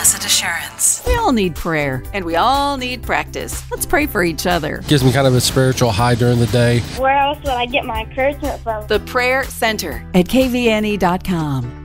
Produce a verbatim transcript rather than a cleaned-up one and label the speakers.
Speaker 1: Blessed Assurance.
Speaker 2: We all need prayer, and we all need practice. Let's pray for each other.
Speaker 3: Gives me kind of a spiritual high during the day.
Speaker 4: Where else would I get my encouragement from?
Speaker 2: The Prayer Center at K V N E dot com.